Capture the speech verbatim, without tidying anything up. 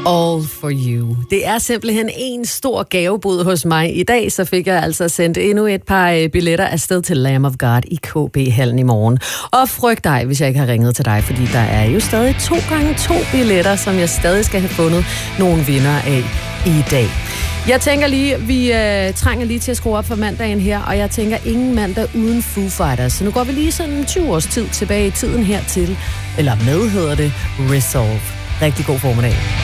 All for you. Det er simpelthen en stor gavebod hos mig. I dag så fik jeg altså sendt endnu et par billetter afsted til Lamb of God i K B-hallen i morgen. Og frygt dig, hvis jeg ikke har ringet til dig, fordi der er jo stadig to gange to billetter, som jeg stadig skal have fundet nogle vinder af i dag. Jeg tænker lige, vi øh, trænger lige til at skrue op for mandagen her, og jeg tænker ingen mandag uden Foo Fighters. Så nu går vi lige sådan tyve års tid tilbage i tiden hertil, eller med hedder det, Resolve. Rigtig god formiddag.